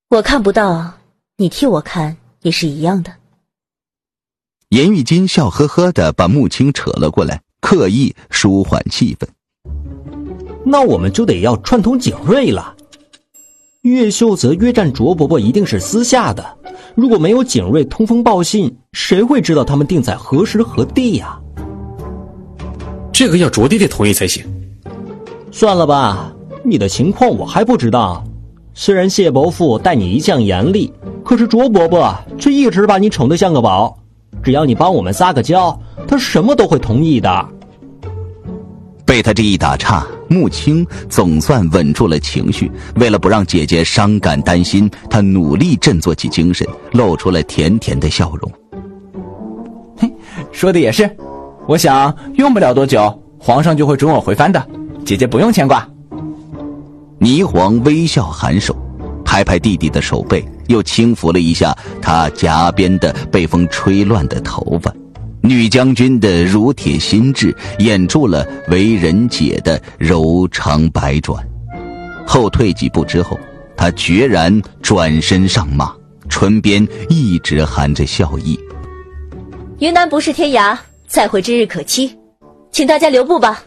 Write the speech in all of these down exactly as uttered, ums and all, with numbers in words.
我看不到，你替我看也是一样的。 严玉金笑呵呵地把穆青扯了过来，刻意舒缓气氛。 那我们就得要串通景睿了。岳秀泽约战卓伯伯一定是私下的，如果没有景睿通风报信，谁会知道他们定在何时何地呀？ 这个要卓爹爹同意才行。 算了吧，你的情况我还不知道。虽然谢伯父待你一向严厉，可是卓伯伯却一直把你宠得像个宝。只要你帮我们撒个娇，他什么都会同意的。 被他这一打岔，穆青总算稳住了情绪。为了不让姐姐伤感担心，他努力振作起精神，露出了甜甜的笑容。 嘿，说的也是，我想用不了多久，皇上就会准我回藩的，姐姐不用牵挂。 霓凰微笑颔首，拍拍弟弟的手背，又轻抚了一下他颊边的被风吹乱的头发。女将军的如铁心智掩住了为人姐的柔肠百转。后退几步之后，他决然转身上马，唇边一直含着笑意。 云南不是天涯，再会之日可期，请大家留步吧。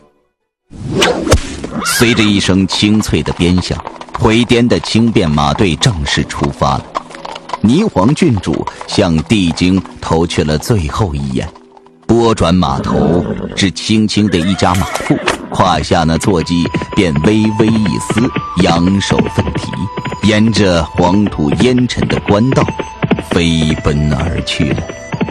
随着一声清脆的鞭响，回颠的轻便马队正式出发了。霓凰郡主向帝京投去了最后一眼，拨转马头，只轻轻的一夹马腹，胯下那坐骑便微微一撕，扬手奋蹄，沿着黄土烟尘的官道飞奔而去了。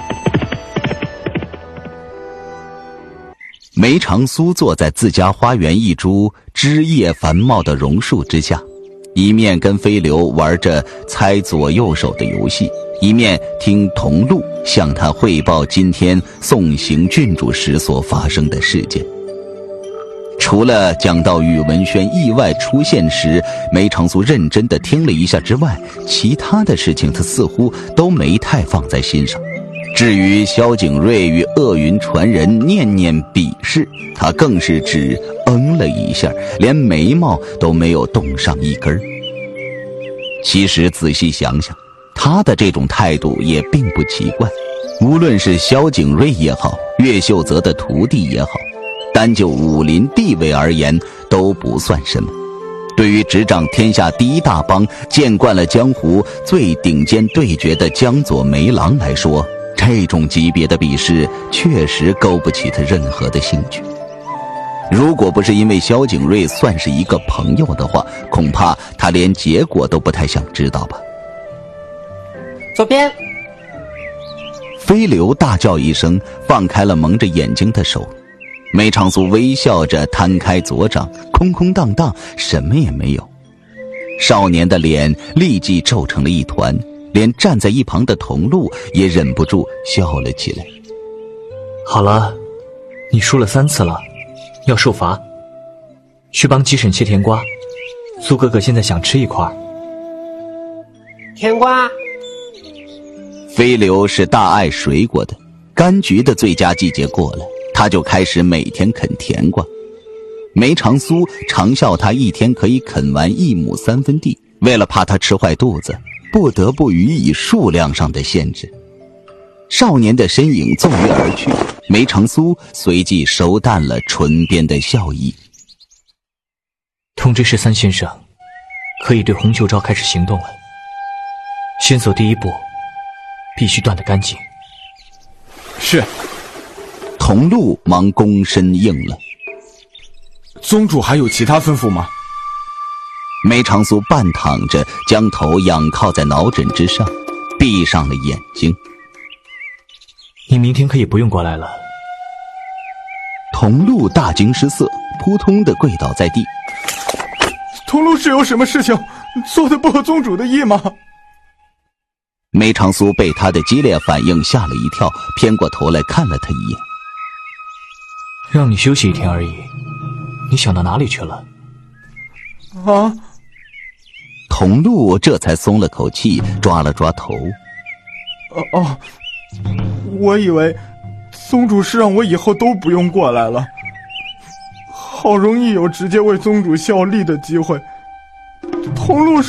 梅长苏坐在自家花园一株枝叶繁茂的榕树之下，一面跟飞流玩着猜左右手的游戏，一面听桐路向他汇报今天送行郡主时所发生的事件。除了讲到宇文轩意外出现时梅长苏认真地听了一下之外，其他的事情他似乎都没太放在心上。至于萧景睿与鄂云传人念念比试，他更是只嗯了一下，连眉毛都没有动上一根。其实仔细想想，他的这种态度也并不奇怪。无论是萧景睿也好，岳秀泽的徒弟也好，单就武林地位而言都不算什么。对于执掌天下第一大帮，见惯了江湖最顶尖对决的江左梅郎来说，这种级别的比试确实勾不起他任何的兴趣。如果不是因为萧景睿算是一个朋友的话，恐怕他连结果都不太想知道吧。 左边。 飞流大叫一声，放开了蒙着眼睛的手。梅长苏微笑着摊开左掌，空空荡荡，什么也没有。少年的脸立即皱成了一团，连站在一旁的桐路也忍不住笑了起来。 好了，你输了三次了，要受罚。去帮鸡婶切甜瓜，苏哥哥现在想吃一块。 甜瓜。 飞流是大爱水果的，柑橘的最佳季节过了，他就开始每天啃甜瓜。梅长苏常笑他一天可以啃完一亩三分地，为了怕他吃坏肚子，不得不予以数量上的限制。少年的身影纵跃而去，梅长苏随即收淡了唇边的笑意。 通知十三先生，可以对洪秀昭开始行动了。先走第一步，必须断得干净。 是。 桐路忙躬身应了。 宗主还有其他吩咐吗？ 梅长苏半躺着，将头仰靠在脑枕之上，闭上了眼睛。 你明天可以不用过来了。 桐路大惊失色，扑通地跪倒在地。 桐路是有什么事情做得不合宗主的意吗？ 梅长苏被他的激烈反应吓了一跳，偏过头来看了他一眼。 让你休息一天而已，你想到哪里去了？ 啊！ 桐路这才松了口气，抓了抓头。 哦哦，我以为宗主是让我以后都不用过来了。好容易有直接为宗主效力的机会，桐路